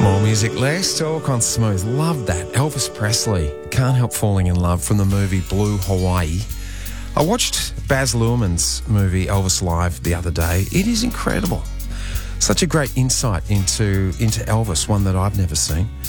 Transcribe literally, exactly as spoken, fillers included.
More music, less talk on Smooth. Love that. Elvis Presley, Can't Help Falling in Love, from the movie Blue Hawaii. I watched Baz Luhrmann's movie Elvis Live the other day. It is incredible. Such a great insight into, into Elvis, one that I've never seen.